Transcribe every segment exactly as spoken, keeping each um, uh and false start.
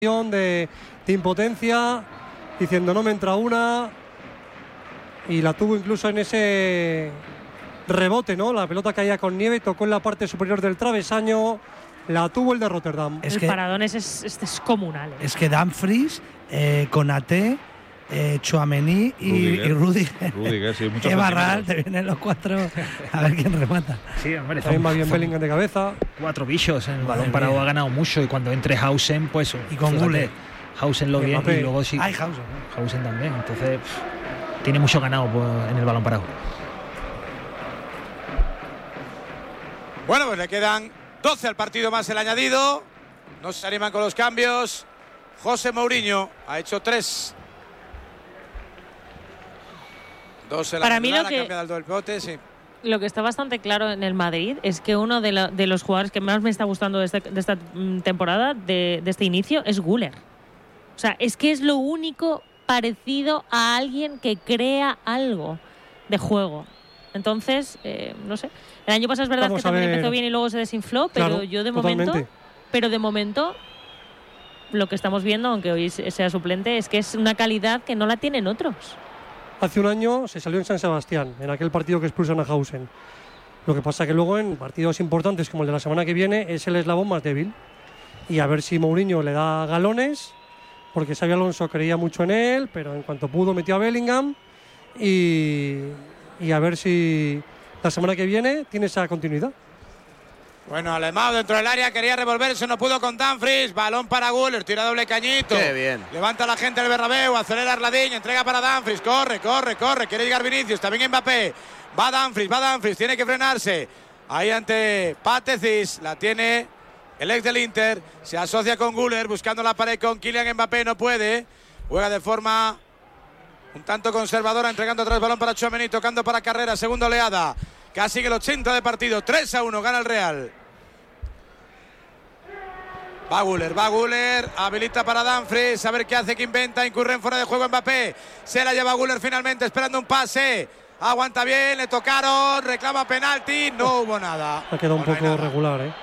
De, de impotencia, diciendo no me entra una, y la tuvo incluso en ese rebote, ¿no? La pelota caía con nieve, tocó en la parte superior del travesaño, la tuvo el de Rotterdam. Es el que, paradón es, es, es descomunal. ¿eh? Es que Dumfries, eh, Konaté, eh, Tchouaméni y Rudiger. Rudiger, sí, muchos Qué barral, te vienen los cuatro a ver quién remata. Sí, hombre, también va bien Bellingham de cabeza. Cuatro bichos en el balón parado, ha ganado mucho, y cuando entre Hausen, pues y con Gullet. Hausen lo bien y luego sí. Ay, Hausen. Hausen también, entonces pff, tiene mucho ganado pues, en el balón parado. Bueno, pues le quedan doce al partido más el añadido. No se animan con los cambios. José Mourinho ha hecho tres. Dos en la Para mí lo ha que, cambiado el doble pivote, sí. Lo que está bastante claro en el Madrid es que uno de, la, de los jugadores que más me está gustando de, este, de esta temporada, de, de este inicio, es Güler. O sea, es que es lo único parecido a alguien que crea algo de juego. Entonces, eh, no sé. El año pasado es verdad Vamos que también empezó bien y luego se desinfló, pero claro, yo de totalmente. momento, pero de momento, lo que estamos viendo, aunque hoy sea suplente, es que es una calidad que no la tienen otros. Hace un año se salió en San Sebastián, en aquel partido que expulsan a Hausen. Lo que pasa que luego en partidos importantes como el de la semana que viene es el eslabón más débil. Y a ver si Mourinho le da galones, porque Xabi Alonso creía mucho en él, pero en cuanto pudo metió a Bellingham. Y, y a ver si la semana que viene tiene esa continuidad. Bueno, Alemão dentro del área, quería revolverse, no pudo con Dumfries, balón para Güler, tira doble cañito. Qué bien. Levanta a la gente del Bernabéu, acelera Arladiño, entrega para Dumfries, corre, corre, corre, quiere llegar Vinicius, también Mbappé. Va Dumfries, va Dumfries, tiene que frenarse. Ahí ante Patecis, la tiene el ex del Inter, se asocia con Güler, buscando la pared con Kylian Mbappé, no puede. Juega de forma un tanto conservadora, entregando atrás balón para Tchouaméni, tocando para Carrera, segunda oleada. Casi el ochenta de partido, tres a uno, gana el Real. Va Güler, va Güler, habilita para Dumfries, a ver qué hace, que inventa, incurre en fuera de juego Mbappé. Se la lleva Güler finalmente, esperando un pase. Aguanta bien, le tocaron, reclama penalti, no hubo nada. Ha quedado un no poco no regular, ¿eh?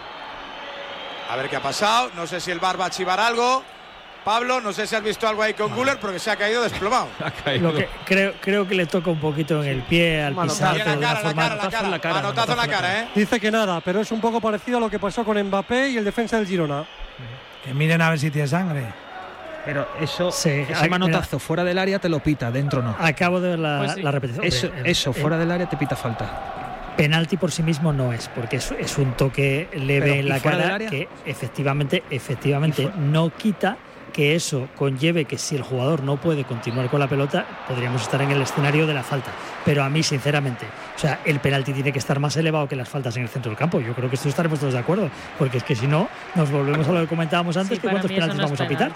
A ver qué ha pasado, no sé si el V A R va a chivar algo. Pablo, no sé si has visto algo ahí con Güler, porque se ha caído desplomado. Ha caído. Lo que creo, creo que le toca un poquito en el pie al pisar. La cara, la cara, la cara, la cara. Manotazo en la cara, ¿eh? Dice que nada, pero es un poco parecido a lo que pasó con Mbappé y el defensa del Girona. Que miren a ver si tiene sangre. Pero eso, sí, ese manotazo mira, fuera del área te lo pita, dentro no. Acabo de ver la, pues sí. la repetición. Eso, Hombre, eso el, fuera el, del área te pita falta. Penalti por sí mismo no es, porque es, es un toque leve Pero, en la cara que efectivamente, efectivamente no quita que eso conlleve que si el jugador no puede continuar con la pelota, podríamos estar en el escenario de la falta. Pero a mí, sinceramente, o sea, el penalti tiene que estar más elevado que las faltas en el centro del campo. Yo creo que esto estaremos todos de acuerdo, porque es que si no, nos volvemos a lo que comentábamos antes, sí, que cuántos penaltis no vamos a pitar.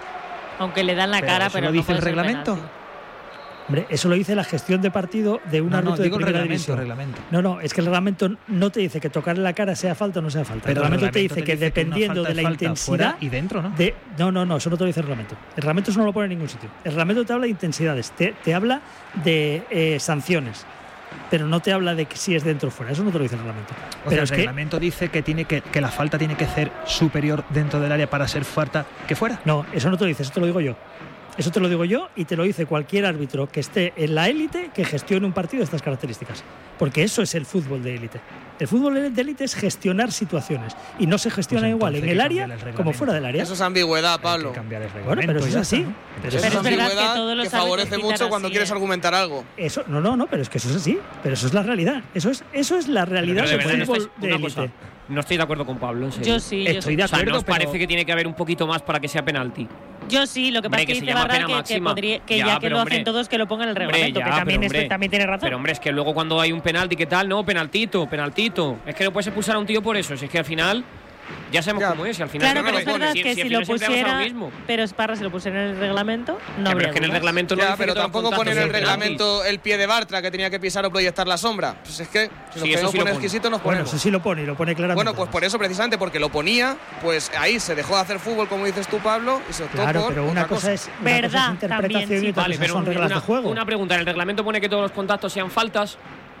Aunque le dan la pero cara, eso pero lo no dice el reglamento. Hombre, eso lo dice la gestión de partido de un no, árbitro no, de digo primera el reglamento, división. reglamento. No, no, es que el reglamento no te dice que tocarle la cara sea falta o no sea falta. Pero el reglamento, el reglamento te dice que te dice dependiendo que de la intensidad y dentro, ¿no? De, no, no, no, eso no te lo dice el reglamento. El reglamento eso no lo pone en ningún sitio. El reglamento te habla de intensidades, te, te habla de eh, sanciones, pero no te habla de que si es dentro o fuera. Eso no te lo dice el reglamento. O pero sea, es el reglamento que, dice que tiene que, que la falta tiene que ser superior dentro del área para ser falta que fuera. No, eso no te lo dice, eso te lo digo yo. Eso te lo digo yo y te lo dice cualquier árbitro que esté en la élite que gestione un partido de estas características. Porque eso es el fútbol de élite. El fútbol de élite es gestionar situaciones y no se gestiona pues igual en el área el como fuera del área. Eso es ambigüedad, Pablo. Que cambiar el bueno, pero eso es así. ¿no? Pero eso pero es es ambigüedad que, que favorece mucho cuando así, quieres ¿eh? argumentar algo. Eso, no, no, no, pero es que eso es así. Pero eso es la realidad. Eso es, eso es la realidad del de fútbol de élite. No estoy de acuerdo con Pablo, en serio. Yo sí. Estoy yo sí. de acuerdo, o sea, ¿nos pero parece que tiene que haber un poquito más para que sea penalti? Yo sí, lo que pasa es que, que dice Barra que, que, podría, que ya, ya que lo hombre, hacen todos que lo pongan en el reglamento, hombre, ya, que también, pero, es, hombre, también tiene razón. Pero hombre, es que luego cuando hay un penalti, ¿qué tal? No, penaltito, penaltito. Es que no puedes expulsar a un tío por eso. Si es que al final ya sabemos ya. cómo es. Y al final claro, no pero es verdad si, que si, si, si lo pusiera, pusiera, lo pero Parra si lo pusiera en el reglamento, no ya, habría pero es que en el dudas. reglamento no ya, dice pero que tampoco pone en el reglamento el pie de Bartra que tenía que pisar o proyectar la sombra. Pues es que si nos sí, queremos sí poner pone. exquisitos nos Bueno, ponemos. eso sí lo pone y lo pone claramente. Bueno, pues por eso precisamente, porque lo ponía, pues ahí se dejó de hacer fútbol, como dices tú, Pablo, y se optó Claro, por pero una cosa, es, una verdad, cosa es interpretación también, sí. y otra Vale, cosa pero son reglas una, de juego. una pregunta, ¿en el reglamento pone que todos los contactos sean faltas?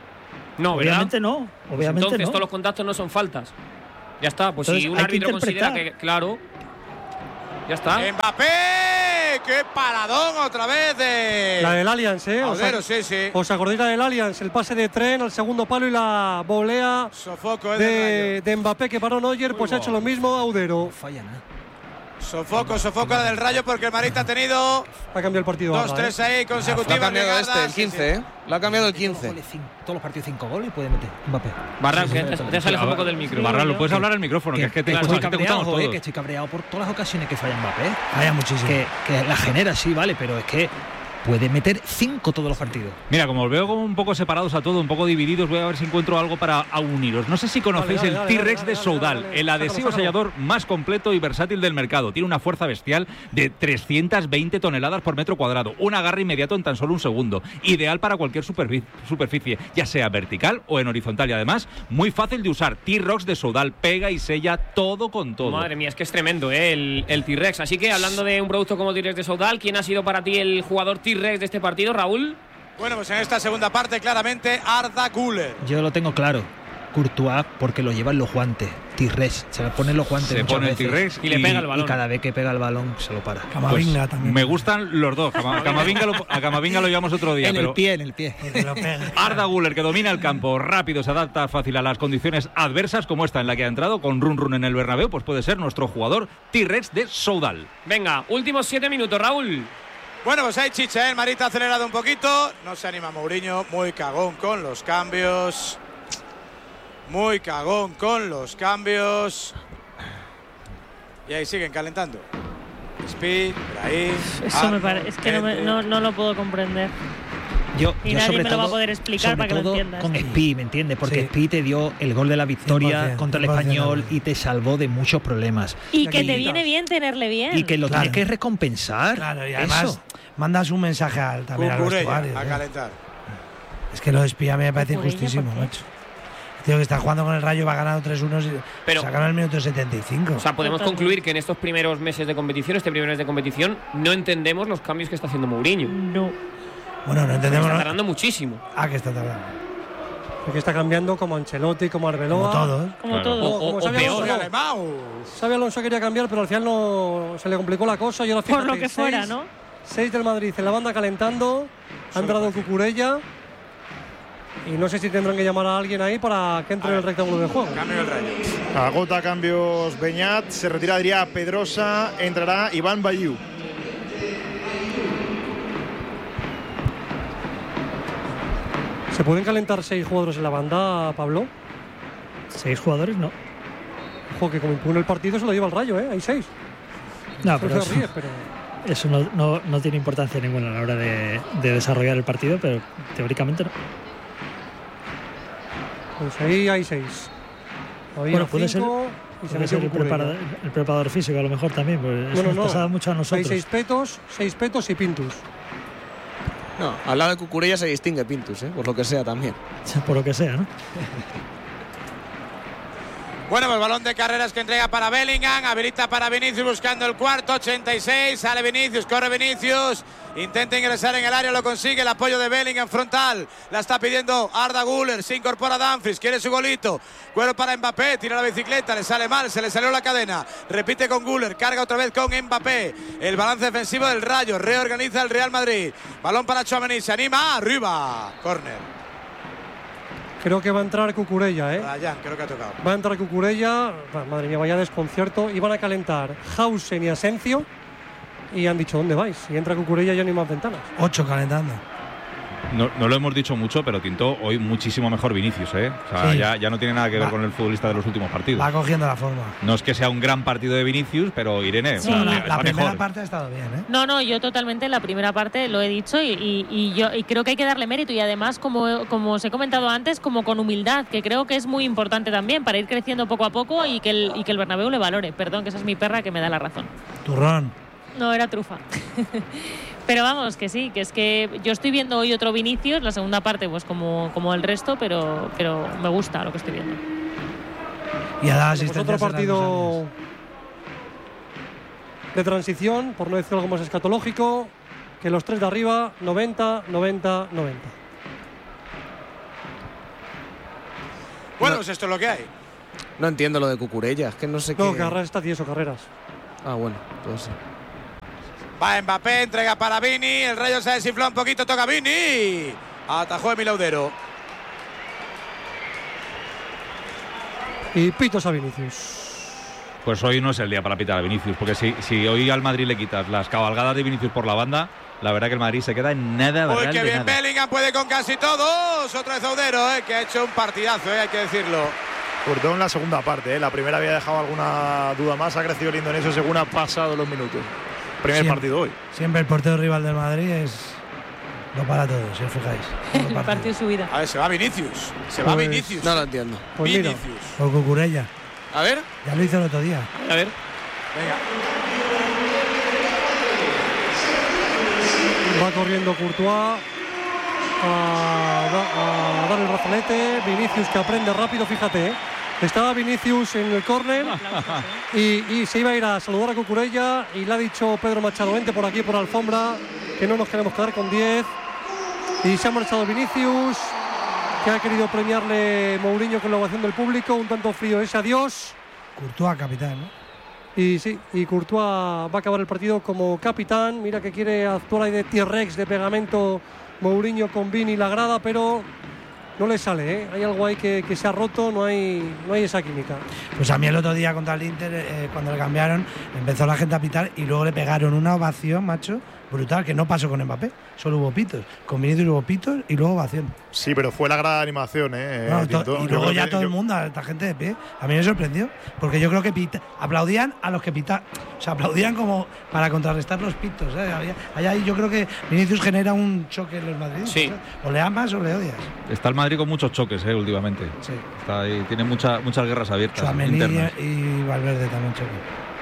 No, ¿verdad? Obviamente no, obviamente Entonces no. todos los contactos no son faltas. Ya está, pues Entonces, si un hay que árbitro considera interpretar. que, claro, Ya está. Mbappé, qué paradón otra vez de... La del Allianz, ¿eh? Audero, o sea, sí, sí. ¿Os acordáis la del Allianz? El pase de Tren al segundo palo y la volea Sofoco, ¿eh? de, de Mbappé que paró Neuer, pues ha hecho lo mismo Audero. No falla nada. Sofoco, sofoco la del Rayo porque el Madrid ha tenido Ha cambiado el partido. dos, Arda, tres ¿eh? ahí Lo ha consecutivas. cambiado Ricardas, este, el sí, quince, sí. ¿eh? Lo ha cambiado el Todos los quince. goles, cinco- Todos los partidos cinco goles y puede meter Mbappé. Barra, que te, te sales un poco del micro. Barra, puedes hablar al micrófono, que es que te, estoy escuchamos, que te cabreado, escuchamos joder, todos. que estoy cabreado por todas las ocasiones que falla Mbappé. Vaya muchísimo. Que, que la genera, sí, vale, pero es que puede meter cinco todos los partidos. Mira, como os veo como un poco separados a todo, un poco divididos, voy a ver si encuentro algo para uniros. No sé si conocéis Dale, dale, el T-Rex dale, de dale, Soudal, dale, dale. el adhesivo Sácalo, sácalo. sellador más completo y versátil del mercado. Tiene una fuerza bestial de trescientas veinte toneladas por metro cuadrado, un agarre inmediato en tan solo un segundo, ideal para cualquier superfi- superficie, ya sea vertical o en horizontal, y además muy fácil de usar. T-Rex de Soudal, pega y sella todo con todo. Madre mía, es que es tremendo, ¿eh? el, el T-Rex. Así que hablando de un producto como T-Rex de Soudal, ¿quién ha sido para ti el jugador T-Rex de este partido, Raúl? Bueno, pues en esta segunda parte claramente Arda Güler. Yo lo tengo claro. Courtois, porque lo llevan los guantes. T-Rex, se le ponen los guantes. Se muchas pone el veces. T-Rex y le pega el balón. Y cada vez que pega el balón se lo para. Camavinga Pues también. me gustan los dos. Cama- Camavinga lo- a Camavinga lo llevamos otro día, En pero el pie, en el pie. Que lo pega. Arda Güler, que domina el campo, rápido, se adapta fácil a las condiciones adversas como esta en la que ha entrado con run run en el Bernabéu, pues puede ser nuestro jugador T-Rex de Soudal. Venga, últimos siete minutos, Raúl. Bueno, pues hay chicha, ¿eh? El Madrid ha acelerado un poquito. No se anima Mourinho, muy cagón con los cambios. Muy cagón con los cambios. Y ahí siguen calentando. Speed, por ahí. Eso me parece. Es que no, me- no, no lo puedo comprender. Yo, Y yo nadie sobre me lo va a todo- poder explicar sobre para que lo todo entiendas. Con Spi, ¿me entiendes? Porque Sí. Spi te dio el gol de la victoria cien por cien, contra el cien por cien Español Raúl. y te salvó de muchos problemas. Y Y que aquí- te viene bien tenerle bien. Y que lo Claro. tienes que recompensar. Claro, y además Eso. mandas un mensaje al, también al Cucurella vestuario. a ¿eh? calentar. Es que lo de Espía me parece Cucurella, injustísimo, ¿por qué? macho. Tío, que está jugando con el Rayo, va ganando tres uno y Pero- sacaron el minuto setenta y cinco. O sea, podemos Totalmente. concluir que en estos primeros meses de competición, este primer mes de competición, no entendemos los cambios que está haciendo Mourinho. No. bueno, no entendemos. Está ¿no? tardando muchísimo. Ah, que está tardando. Porque está cambiando como Ancelotti, como Arbeloa. Como todo, ¿eh? Como Claro. todo. O- Como o Xavi peor. Alonso. Soy Alemão. Xavi Alonso quería cambiar, pero al final no se le complicó la cosa. Y ahora Por fíjate, lo que fuera, seis- ¿no? Seis del Madrid en la banda calentando. Ha entrado Cucurella. Y no sé si tendrán que llamar a alguien ahí para que entre en el rectángulo de juego. Cambio el Rayo. Agota cambios Beñat, se retira Adrià Pedrosa, entrará Iván Bayú. ¿Se pueden calentar seis jugadores en la banda, Pablo? Seis jugadores, no. Ojo, que como impone el partido se lo lleva el Rayo, ¿eh? Hay seis. No, Sergio pero eso, Ríos, pero eso no, no- no tiene importancia ninguna a la hora de, de desarrollar el partido, pero teóricamente no. pues ahí hay seis. Había Bueno, puede cinco y se Puede metió ser el Cucurella. preparador, el preparador físico a lo mejor también, porque eso No, no, nos no. pasaba mucho a Hay nosotros. seis petos, seis petos y Pintus. No, al lado de Cucurella se distingue Pintus, ¿eh? Por lo que sea también. Por lo que sea, ¿no? Bueno, pues balón de carreras que entrega para Bellingham, habilita para Vinicius buscando el cuarto, ochenta y seis, sale Vinicius, corre Vinicius, intenta ingresar en el área, lo consigue, el apoyo de Bellingham frontal, la está pidiendo Arda Güler, se incorpora Dumfries, quiere su golito, cuero para Mbappé, tira la bicicleta, le sale mal, se le salió la cadena, repite con Güler, carga otra vez con Mbappé, el balance defensivo del Rayo, reorganiza el Real Madrid, balón para Tchouaméni, se anima, arriba, córner. Creo que va a entrar Cucurella, ¿eh? Ryan, creo que ha tocado. Va a entrar Cucurella. Ah, madre mía, vaya desconcierto. Y van a calentar Hausen y Asencio. Y han dicho, ¿dónde vais? Y entra Cucurella y ya no hay más ventanas. Ocho calentando. No, no lo hemos dicho mucho, pero tintó hoy muchísimo mejor Vinicius, ¿eh? O sea, Sí. ya, ya no tiene nada que ver Va. con el futbolista de los últimos partidos. Va cogiendo la forma. No es que sea un gran partido de Vinicius, pero Irene, Sí. o sea, No, La, está la primera mejor. parte ha estado bien, ¿eh? No, no, yo totalmente la primera parte lo he dicho y, y- y yo y creo que hay que darle mérito y además, como, como os he comentado antes, como con humildad, que creo que es muy importante también para ir creciendo poco a poco y que el, y que el Bernabéu le valore. Perdón, que esa es mi perra que me da la razón. Turrón. No, era trufa. Pero vamos, que sí, que es que yo estoy viendo hoy otro Vinicius, la segunda parte pues como, como el resto, pero, pero me gusta lo que estoy viendo. Y ha dado Pues asistencias otro en las dos partido áreas. de transición, por no decir algo más escatológico, que los tres de arriba, noventa, noventa, noventa. Bueno, No. pues esto es lo que hay. No entiendo lo de Cucurella, es que no sé No, qué. Carreras está tieso, Carreras. Ah, bueno, pues sí. Va Mbappé, entrega para Vini. El Rayo se desinfló un poquito, toca Vini. Atajó Emil Laudero. Y pitos a Vinicius. Pues hoy no es el día para pitar a Vinicius, porque si, si hoy al Madrid le quitas las cabalgadas de Vinicius por la banda, la verdad que el Madrid se queda en nada. Uy, real qué de bien nada. Bellingham, puede con casi todos. Otra vez Laudero, eh, que ha hecho un partidazo, eh, hay que decirlo. Sobre todo en la segunda parte, ¿eh? La primera había dejado alguna duda más. Ha crecido el indonesio según ha pasado los minutos. Primer siempre, partido hoy. Siempre el portero rival del Madrid es lo para todo, si os fijáis. El partido de su vida. A ver, se va Vinicius. Se va Pues, Vinicius. No lo entiendo. Pues mira, Vinicius. O Cucurella. A ver. Ya lo hizo el otro día. A ver. Venga. va corriendo Courtois a, a, a dar el brazalete. Vinicius que aprende rápido, fíjate, ¿eh? Estaba Vinicius en el córner y, y se iba a ir a saludar a Cucurella y le ha dicho Pedro Machado, vente por aquí por la alfombra, que no nos queremos quedar con diez. Y se ha marchado Vinicius, que ha querido premiarle Mourinho con la ovación del público, un tanto frío ese adiós. Courtois, capitán, ¿no? Y sí, y Courtois va a acabar el partido como capitán. Mira que quiere actuar ahí de T-Rex, de pegamento Mourinho con Vini y la grada, pero no le sale, ¿eh? Hay algo ahí que, que se ha roto, no hay, no hay esa química. Pues a mí el otro día contra el Inter, eh, cuando le cambiaron, empezó la gente a pitar y luego le pegaron una ovación, macho, brutal, que no pasó con Mbappé. Solo hubo pitos. Con Vinicius hubo pitos y luego ovación. Sí, pero fue la gran animación, ¿eh? No, Tinto. to- y Yo luego creo ya que- todo yo- el mundo, esta gente de pie. A mí me sorprendió, porque yo creo que pita- aplaudían a los que pitaban. O sea, aplaudían como para contrarrestar los pitos, ¿eh? Había- Allá ahí yo creo que Vinicius genera un choque en los madridistas. Sí. ¿eh? O le amas o le odias. Está el Madrid con muchos choques, eh, últimamente. Sí. Está ahí, tiene mucha, muchas guerras abiertas Tchouaméni internas. y Valverde también choque.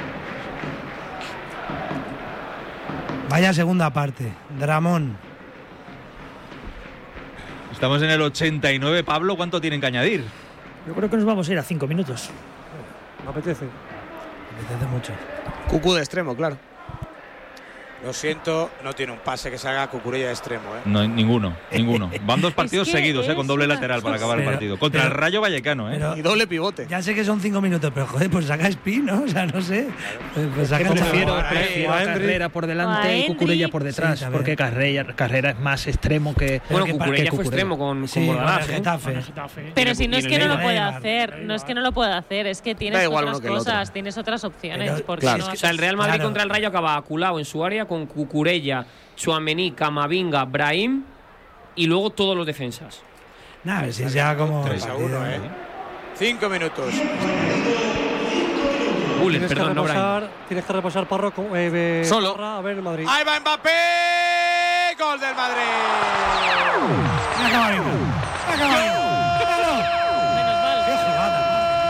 Vaya segunda parte. Dramón. Estamos en el ochenta y nueve, Pablo, ¿cuánto tienen que añadir? Yo creo que nos vamos a ir a cinco minutos. Me apetece. Me apetece mucho. Cucú de extremo, claro. Lo siento, no tiene un pase que se haga Cucurella de extremo, ¿eh? No, ninguno, ninguno. Van dos partidos Es que seguidos, eh, con es doble una lateral para cosa. acabar el Pero- partido. Contra pero- el Rayo Vallecano, ¿eh? Pero Y doble pivote. ya sé que son cinco minutos, pero joder, pues saca Spin, ¿no? O sea, no sé. Pues, pues saca como- Prefiero, Ahí, prefiero a a Hendrik. Carrera por A delante y Hendrik. Cucurella por Sí, detrás, también. porque Carrera, Carrera es más extremo que Bueno, que pa- Cucurella que fue Cucurella. extremo con, Sí, con con Bordalás, el ¿eh? Getafe. Pero Y si no es el que no lo Eibar. puede Eibar. hacer, no es que no lo pueda hacer, es que tienes Da igual otras uno que el otro. cosas, tienes otras opciones. Pero- porque claro. no O sea, el Real Madrid Claro. contra el Rayo acaba aculado en su área con Cucurella, Tchouaméni, Camavinga, Brahim y luego todos los defensas. Nada, a ver si es ya como. tres a uno, ¿eh? Cinco minutos. Guller, Tienes que perdón, no Brahim. repasar, tienes que repasar Parro, con- eh, eh, Solo. Parra, a ver el Madrid. Ahí va Mbappé. Gol del Madrid. Acaba bien. Acaba bien. Menos mal. Qué jugada.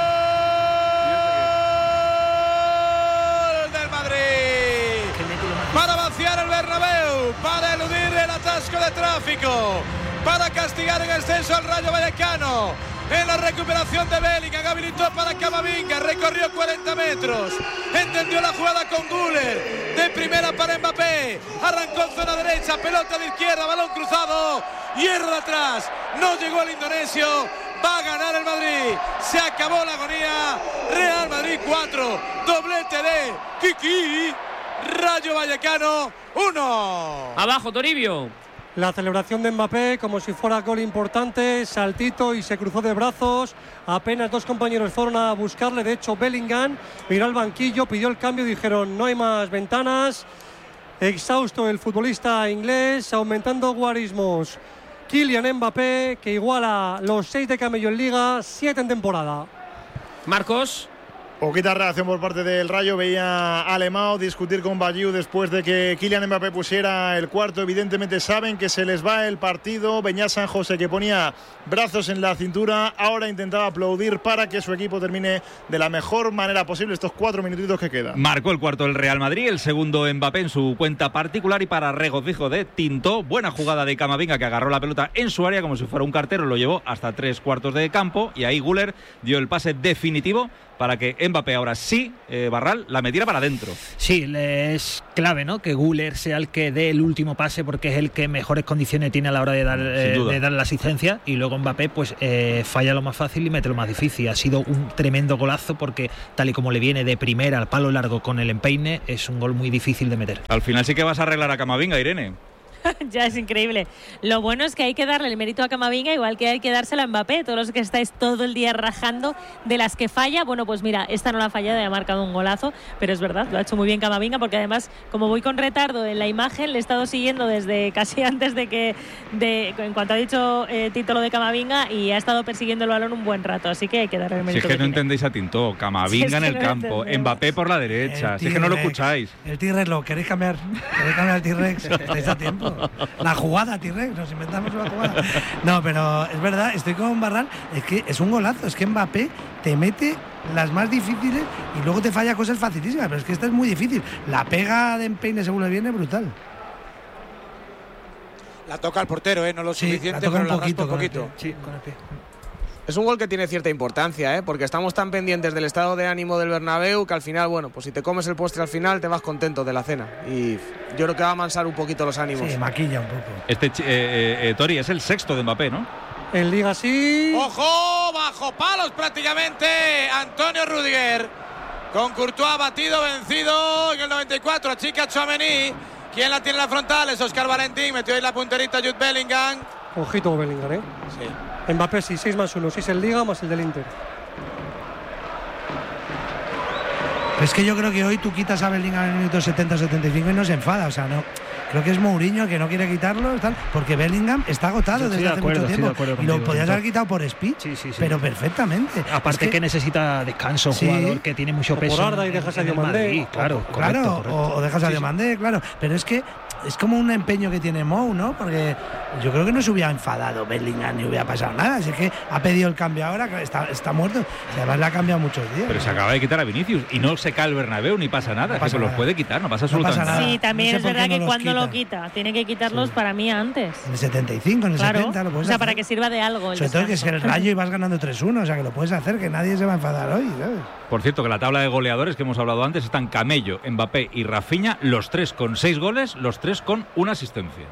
Gol del Madrid. Para vaciar el Bernabéu, para eludir el atasco de tráfico, para castigar en el censo al Rayo Vallecano. En la recuperación de Bellingham, habilitó para Camavinga, recorrió cuarenta metros, entendió la jugada con Guller, de primera para Mbappé, arrancó en zona derecha, pelota de izquierda, balón cruzado, hierro de atrás, no llegó el indonesio, va a ganar el Madrid, se acabó la agonía, Real Madrid cuatro, doblete de Kiki, Rayo Vallecano uno. Abajo, Toribio. La celebración de Mbappé como si fuera gol importante, saltito y se cruzó de brazos. Apenas dos compañeros fueron a buscarle, de hecho Bellingham miró al banquillo, pidió el cambio, dijeron no hay más ventanas. Exhausto el futbolista inglés, aumentando guarismos. Kylian Mbappé, que iguala los seis de Camello en Liga, siete en temporada. Marcos. Poquita reacción por parte del Rayo. Veía a Alemão discutir con Bayiú después de que Kylian Mbappé pusiera el cuarto. Evidentemente saben que se les va el partido. Beñat San José, que ponía brazos en la cintura, ahora intentaba aplaudir para que su equipo termine de la mejor manera posible estos cuatro minutitos que quedan. Marcó el cuarto el Real Madrid, el segundo Mbappé en su cuenta particular y para regocijo de Tinto, buena jugada de Camavinga que agarró la pelota en su área como si fuera un cartero, lo llevó hasta tres cuartos de campo y ahí Guller dio el pase definitivo para que Mbappé ahora sí, eh, Barral, la metiera para adentro. Sí, es clave, ¿no? Que Güler sea el que dé el último pase porque es el que mejores condiciones tiene a la hora de dar, eh, de dar la asistencia, y luego Mbappé pues eh, falla lo más fácil y mete lo más difícil. Ha sido un tremendo golazo porque tal y como le viene de primera al palo largo con el empeine, es un gol muy difícil de meter. Al final sí que vas a arreglar a Camavinga, Irene. Ya es increíble. Lo bueno es que hay que darle el mérito a Camavinga, igual que hay que dárselo a Mbappé. Todos los que estáis todo el día rajando de las que falla, bueno, pues mira, esta no la ha fallado y ha marcado un golazo, pero es verdad, lo ha hecho muy bien Camavinga, porque además, como voy con retardo en la imagen, le he estado siguiendo desde casi antes de que, de, en cuanto ha dicho eh, Tito lo de Camavinga, y ha estado persiguiendo el balón un buen rato, así que hay que darle el mérito. Si es que, que no tiene. entendéis a Tinto, Camavinga si es en el no campo, Mbappé por la derecha, si es que no lo escucháis. El T-Rex, ¿lo queréis cambiar? ¿Queréis cambiar el T-Rex? Estáis a tiempo. La jugada, T-Rex, nos inventamos una jugada. No, pero es verdad, estoy con Barral, es que es un golazo, es que Mbappé te mete las más difíciles y luego te falla cosas facilísimas, pero es que esta es muy difícil. La pega de empeine según le viene, brutal. La toca el portero, ¿eh? No lo sí, suficiente, la toca pero un poquito, la raspa un poquito. Sí, con el pie. Es un gol que tiene cierta importancia, ¿eh? Porque estamos tan pendientes del estado de ánimo del Bernabéu que al final, bueno, pues si te comes el postre al final te vas contento de la cena. Y yo creo que va a amansar un poquito los ánimos. Sí, maquilla un poco. Este eh, eh, Tori es el sexto de Mbappé, ¿no? En Liga sí. ¡Ojo! Bajo palos prácticamente. Antonio Rüdiger. Con Courtois batido, vencido en el noventa y cuatro. Chica Tchouaméni. ¿Quién la tiene en la frontal? Es Óscar Valentín. Metió ahí la punterita Jude Bellingham. Ojito Bellingham, ¿eh? Sí. Mbappé sí, seis más uno, seis el Liga más el del Inter. Es que yo creo que hoy tú quitas a Bellingham en el minuto setenta setenta y cinco y no se enfada, o sea, no. Creo que es Mourinho que no quiere quitarlo, tal, porque Bellingham está agotado desde de hace acuerdo, mucho tiempo contigo, y lo podías haber quitado por speed, sí, sí, sí. pero perfectamente. Aparte es que, que necesita descanso, un sí. jugador que tiene mucho peso. Por Arda y dejas a Diomandé, claro, o, correcto, claro, correcto. O, o dejas a sí, Diomandé, claro, pero es que es como un empeño que tiene Mou, ¿no? Porque yo creo que no se hubiera enfadado Bellingham ni hubiera pasado nada. Así que ha pedido el cambio ahora, que está, está muerto. Además le ha cambiado muchos días. Pero se acaba de quitar a Vinicius y no se cae el Bernabéu ni pasa nada. No pasa que se nada. Los puede quitar, no pasa absolutamente no pasa nada. Sí, también no es sé verdad no que cuando quita. lo quita, tiene que quitarlos sí. para mí antes. En el setenta y cinco, en el claro. setenta lo puedes O sea, hacer. para que sirva de algo. El Sobre todo que es que el Rayo y vas ganando tres uno, o sea que lo puedes hacer, que nadie se va a enfadar hoy, ¿sabes? Por cierto, que la tabla de goleadores que hemos hablado antes están Camello, Mbappé y Rafinha, los tres con seis goles, los tres con una asistencia.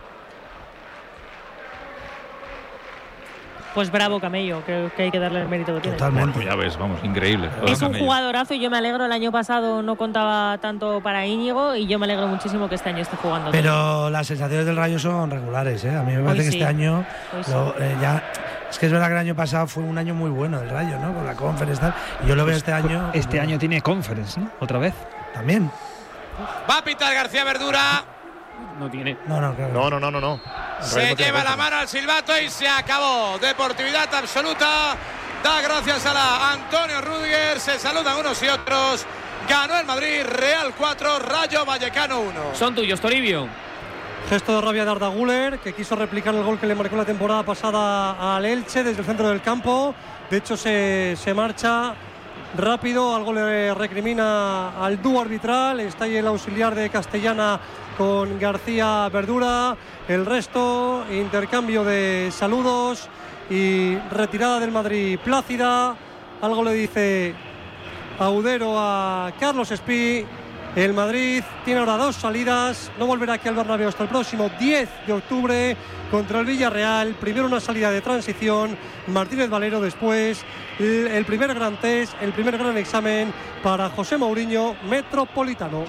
Pues bravo Camello, creo que hay que darle el mérito que tiene. Totalmente. Bueno, ya ves, vamos, increíble. Es un Camello. jugadorazo y yo me alegro. El año pasado no contaba tanto para Íñigo y yo me alegro muchísimo que este año esté jugando. Pero todo. Las sensaciones del Rayo son regulares, ¿eh? A mí me parece Hoy que sí. este año sí. lo, eh, ya... Es que es verdad que el año pasado fue un año muy bueno del Rayo, ¿no? Con la Conference tal. Y yo lo veo este año... Este como... año tiene Conference, ¿no? Otra vez. También. Va a pitar García Verdura. No tiene. No, no, claro. No, no, no, no. no. Se lleva la mano al silbato y se acabó. Deportividad absoluta. Da gracias a la Antonio Rüdiger. Se saludan unos y otros. Ganó el Madrid. Real cuatro, Rayo Vallecano uno. Son tuyos, Toribio. Gesto de rabia de Arda Güler, que quiso replicar el gol que le marcó la temporada pasada al Elche desde el centro del campo. De hecho, se, se marcha rápido. Algo le recrimina al dúo arbitral. Está ahí el auxiliar de Castellana con García Verdura. El resto, intercambio de saludos y retirada del Madrid plácida. Algo le dice Audero a Carlos Espí. El Madrid tiene ahora dos salidas, no volverá aquí al Bernabéu hasta el próximo diez de octubre contra el Villarreal. Primero una salida de transición, Martínez Valero después, el primer gran test, el primer gran examen para José Mourinho, Metropolitano.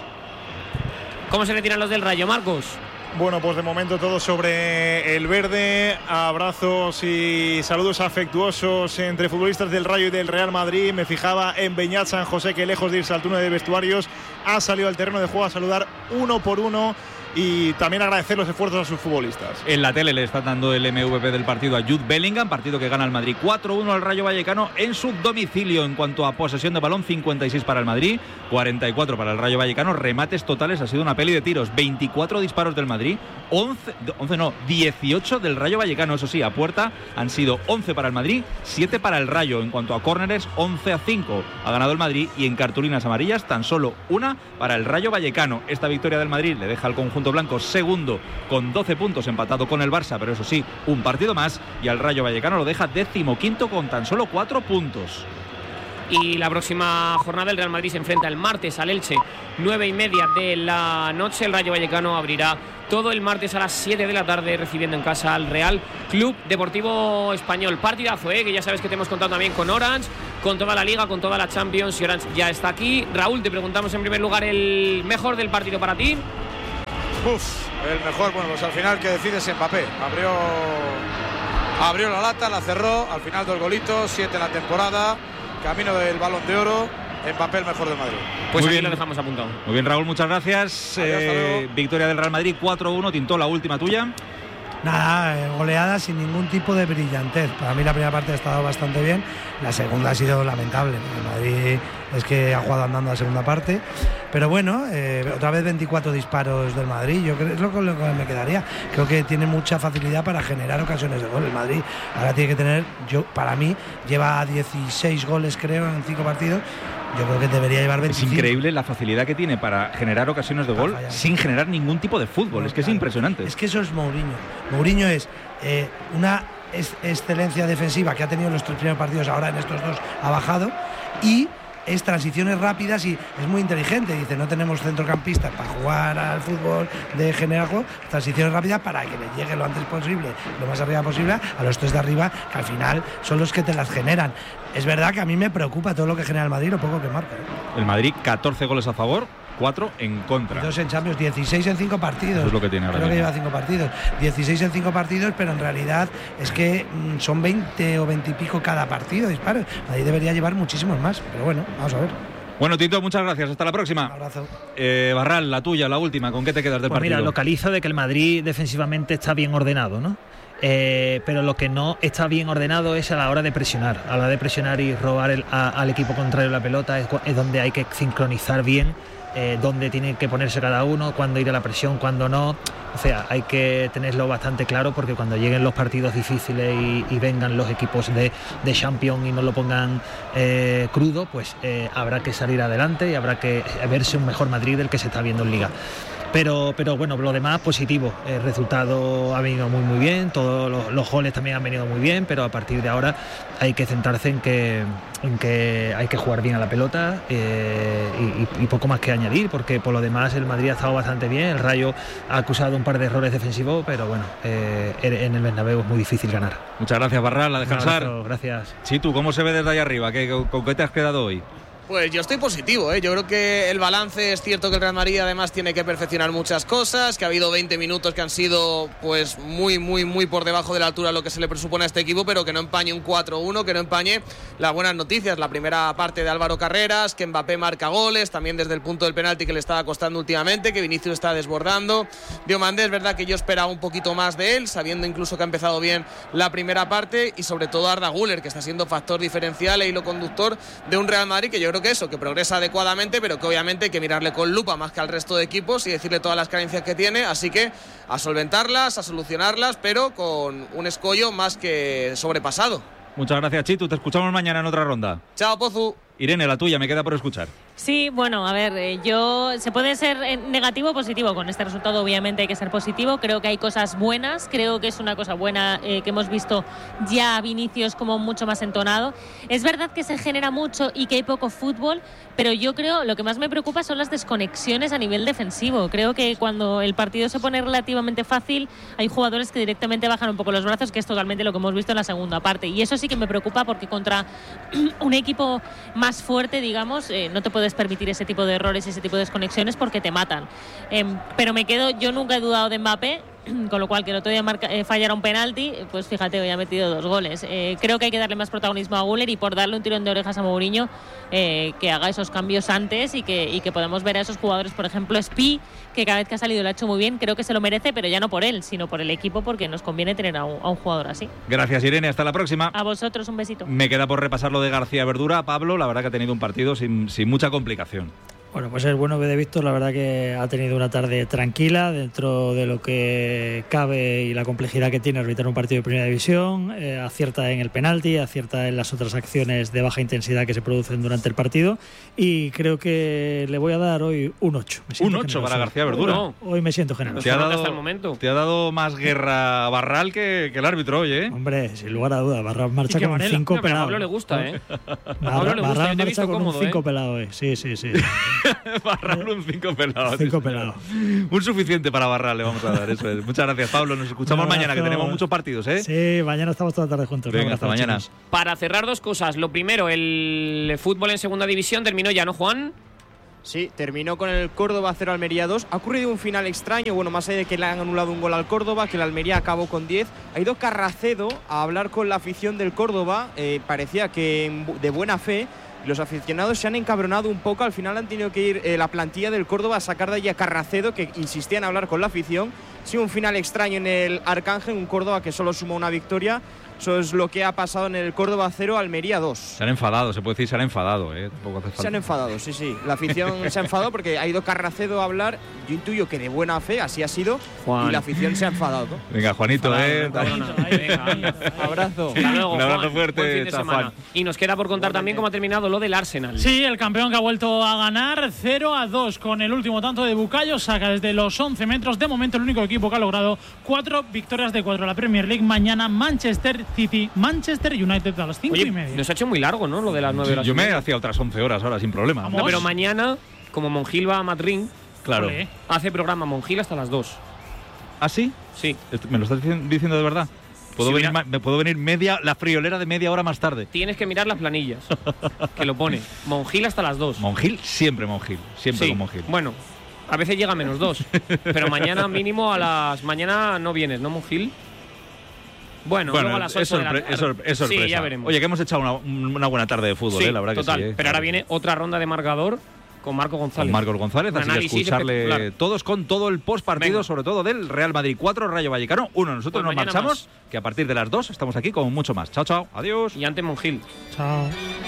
¿Cómo se retiran los del Rayo, Marcos? Bueno, pues de momento todo sobre el verde. Abrazos y saludos afectuosos entre futbolistas del Rayo y del Real Madrid. Me fijaba en Beñat San José, que lejos de irse al túnel de vestuarios ha salido al terreno de juego a saludar uno por uno y también agradecer los esfuerzos a sus futbolistas. En la tele le está dando el M V P del partido a Jude Bellingham, partido que gana el Madrid cuatro uno al Rayo Vallecano en su domicilio. En cuanto a posesión de balón, cincuenta y seis para el Madrid, cuarenta y cuatro para el Rayo Vallecano. Remates totales, ha sido una peli de tiros, veinticuatro disparos del Madrid, once, once no, dieciocho del Rayo Vallecano. Eso sí, a puerta han sido once para el Madrid, siete para el Rayo. En cuanto a córneres, once a cinco ha ganado el Madrid y en cartulinas amarillas tan solo una para el Rayo Vallecano. Esta victoria del Madrid le deja al conjunto blanco segundo con doce puntos, empatado con el Barça, pero eso sí, un partido más, y al Rayo Vallecano lo deja décimo quinto con tan solo cuatro puntos. Y la próxima jornada el Real Madrid se enfrenta el martes al Elche, nueve y media de la noche. El Rayo Vallecano abrirá todo el martes a las siete de la tarde, recibiendo en casa al Real Club Deportivo Español. Partidazo, ¿eh? Que ya sabes que te hemos contado también con Orange, con toda la Liga, con toda la Champions, y Orange ya está aquí. Raúl, te preguntamos en primer lugar el mejor del partido para ti. Uf, el mejor, bueno, pues al final que decides Mbappé. Abrió, abrió la lata, la cerró, al final dos golitos, siete en la temporada, camino del Balón de Oro. Mbappé el mejor del Madrid. Pues Muy aquí bien, lo dejamos apuntado. Muy bien, Raúl, muchas gracias. Adiós, eh, victoria del Real Madrid cuatro uno. Tintó, la última tuya. Nada, eh, goleada sin ningún tipo de brillantez. Para mí la primera parte ha estado bastante bien, la segunda ha sido lamentable. El Madrid es que ha jugado andando la segunda parte, pero bueno, eh, otra vez veinticuatro disparos del Madrid. Yo creo es lo que lo que me quedaría. Creo que tiene mucha facilidad para generar ocasiones de gol. El Madrid ahora tiene que tener, yo para mí lleva dieciséis goles creo en cinco partidos. Yo creo que debería llevar veinticinco. Es increíble la facilidad que tiene para generar ocasiones de gol sin generar ningún tipo de fútbol. No, es que claro, es impresionante. Es que eso es Mourinho. Mourinho es eh, una es, excelencia defensiva que ha tenido en los tres primeros partidos, ahora en estos dos ha bajado, y es transiciones rápidas y es muy inteligente. Dice, no tenemos centrocampistas para jugar al fútbol de generar juego, transiciones rápidas para que le llegue lo antes posible, lo más arriba posible, a los tres de arriba, que al final son los que te las generan. Es verdad que a mí me preocupa todo lo que genera el Madrid, lo poco que marca, ¿eh? El Madrid, catorce goles a favor, cuatro en contra. Y dos en Champions, dieciséis en cinco partidos. Eso es lo que tiene ahora Creo mismo. que lleva cinco partidos. dieciséis en cinco partidos, pero en realidad es que mmm, son veinte o veinte y pico cada partido disparos. Madrid debería llevar muchísimos más, pero bueno, vamos a ver. Bueno, Tito, muchas gracias. Hasta la próxima. Un abrazo. Eh, Barral, la tuya, la última. ¿Con qué te quedas del Pues partido? mira, localizo de que el Madrid defensivamente está bien ordenado, ¿no? Eh, pero lo que no está bien ordenado es a la hora de presionar. A la hora de presionar y robar el, a, al equipo contrario la pelota es, es donde hay que sincronizar bien, eh, dónde tiene que ponerse cada uno, cuándo ir a la presión, cuándo no. O sea, hay que tenerlo bastante claro, porque cuando lleguen los partidos difíciles y, y vengan los equipos de, de Champions y no lo pongan eh, crudo, pues eh, habrá que salir adelante y habrá que verse un mejor Madrid del que se está viendo en Liga. Pero, pero bueno, lo demás positivo. El resultado ha venido muy muy bien, todos los, los goles también han venido muy bien, pero a partir de ahora hay que centrarse en que, en que hay que jugar bien a la pelota, eh, y, y poco más que añadir, porque por lo demás el Madrid ha estado bastante bien. El Rayo ha acusado un par de errores defensivos, pero bueno, eh, en el Bernabéu es muy difícil ganar. Muchas gracias, Barral, a descansar. No, gracias. Chitu, ¿cómo se ve desde ahí arriba? ¿Qué, con, ¿Con qué te has quedado hoy? Pues yo estoy positivo, ¿eh? Yo creo que el balance es cierto que el Real Madrid además tiene que perfeccionar muchas cosas, que ha habido veinte minutos que han sido pues muy, muy, muy por debajo de la altura de lo que se le presupone a este equipo, pero que no empañe un cuatro uno, que no empañe las buenas noticias. La primera parte de Álvaro Carreras, que Mbappé marca goles, también desde el punto del penalti que le estaba costando últimamente, que Vinicius está desbordando. Diomandé, es verdad que yo esperaba un poquito más de él, sabiendo incluso que ha empezado bien la primera parte, y sobre todo Arda Güler, que está siendo factor diferencial e hilo conductor de un Real Madrid que yo creo que eso, que progresa adecuadamente, pero que obviamente hay que mirarle con lupa más que al resto de equipos y decirle todas las carencias que tiene, así que a solventarlas, a solucionarlas, pero con un escollo más que sobrepasado. Muchas gracias, Chitu. Te escuchamos mañana en otra ronda. Chao, Pozu. Irene, la tuya, me queda por escuchar. Sí, bueno, a ver, eh, yo se puede ser eh, negativo o positivo con este resultado. Obviamente hay que ser positivo. Creo que hay cosas buenas. Creo que es una cosa buena eh, que hemos visto ya a Vinicius como mucho más entonado. Es verdad que se genera mucho y que hay poco fútbol, pero yo creo lo que más me preocupa son las desconexiones a nivel defensivo. Creo que cuando el partido se pone relativamente fácil, hay jugadores que directamente bajan un poco los brazos, que es totalmente lo que hemos visto en la segunda parte. Y eso sí que me preocupa, porque contra un equipo más fuerte, digamos, eh, no te puedes permitir ese tipo de errores y ese tipo de desconexiones, porque te matan. Eh, pero me quedo, yo nunca he dudado de Mbappé, con lo cual que el otro día marca, eh, fallara un penalti, pues fíjate, hoy ha metido dos goles. Eh, creo que hay que darle más protagonismo a Güler, y por darle un tirón de orejas a Mourinho, eh, que haga esos cambios antes y que, y que podamos ver a esos jugadores, por ejemplo Spi, que cada vez que ha salido lo ha hecho muy bien. Creo que se lo merece, pero ya no por él, sino por el equipo, porque nos conviene tener a un, a un jugador así. Gracias, Irene, hasta la próxima. A vosotros, un besito. Me queda por repasar lo de García Verdura. Pablo, la verdad que ha tenido un partido sin, sin mucha complicación. Bueno, pues el bueno de Víctor, la verdad que ha tenido una tarde tranquila dentro de lo que cabe y la complejidad que tiene arbitrar un partido de primera división. Eh, acierta en el penalti, acierta en las otras acciones de baja intensidad que se producen durante el partido y creo que le voy a dar hoy un ocho. Un ocho para García Verdura. No, hoy me siento generoso. Te ha, dado, hasta el momento. te ha dado más guerra Barral que, que el árbitro hoy, ¿eh? Hombre, sin lugar a duda, Barral marcha con un Varela. cinco No, pero a pelado. Pablo le gusta, ¿eh? Barral, le gusta, Barral yo te he marcha visto con cómodo, un cinco ¿eh? pelado hoy. Sí, sí, sí. Barral un cinco pelado. Cinco pelado. Un suficiente para Barral le vamos a dar, eso es. Muchas gracias, Pablo. Nos escuchamos mañana, que tenemos muchos partidos, ¿eh? Sí, mañana estamos toda la tarde juntos. Venga, hasta mañana. Chicos. Para cerrar, dos cosas. Lo primero, el fútbol en segunda división terminó ya, ¿no, Juan? Sí, terminó con el Córdoba cero Almería dos. Ha ocurrido un final extraño, bueno, más allá de que le han anulado un gol al Córdoba, que el Almería acabó con diez. Ha ido Carracedo a hablar con la afición del Córdoba, eh, parecía que de buena fe. Los aficionados se han encabronado un poco, al final han tenido que ir eh, la plantilla del Córdoba a sacar de allí a Carracedo, que insistía en hablar con la afición. Sí, un final extraño en el Arcángel, un Córdoba que solo suma una victoria. Eso es lo que ha pasado en el Córdoba cero, Almería dos. Se han enfadado, se puede decir, se han enfadado, ¿eh? Tampoco hace falta. Se han enfadado, sí, sí. La afición se ha enfadado porque ha ido Carracedo a hablar. Yo intuyo que de buena fe, así ha sido. Juan. Y la afición se ha enfadado. Venga, Juanito, ¿eh? Abrazo. Hasta luego, Un abrazo Juan. fuerte, Buen fin de chao, semana. Juan. Y nos queda por contar también cómo ha terminado lo del Arsenal. Sí, el campeón que ha vuelto a ganar cero a dos con el último tanto de Bukayo Saka desde los once metros. De momento el único equipo que ha logrado cuatro victorias de cuatro. La Premier League mañana Manchester City, Manchester United a las cinco Oye, y media. nos ha hecho muy largo, ¿no? Lo de las nueve horas. Yo me hacía otras once horas ahora, sin problema. Vamos. No, pero mañana, como Monjil va a Madrid, Claro. Ole. hace programa Monjil hasta las dos. ¿Ah, sí? Sí. ¿Me lo estás dici- diciendo de verdad? ¿Puedo Sí, venir, mira. ma- me puedo venir media, la friolera de media hora más tarde? Tienes que mirar las planillas, que lo pone. Monjil hasta las dos. Monjil, siempre Monjil. Siempre Sí. con Monjil. Bueno, a veces llega a menos dos. Pero mañana mínimo a las... Mañana no vienes, ¿no, Monjil? Bueno, luego a las es, ocho de la sorpre- tarde. es sor- es sorpresa. Sí, ya veremos. Oye, que hemos echado una, una buena tarde de fútbol, Sí, ¿eh? La verdad total. que sí. ¿eh? Pero ahora viene otra ronda de marcador con Marco González. Con Marcos González, Un así que análisis escucharle espectacular. todos con todo el post partido, Venga. sobre todo del Real Madrid cuatro, Rayo Vallecano uno. Nosotros Pues nos mañana marchamos, que a partir de las dos estamos aquí con mucho más. Chao, chao, adiós. Y antes Monjil. Chao.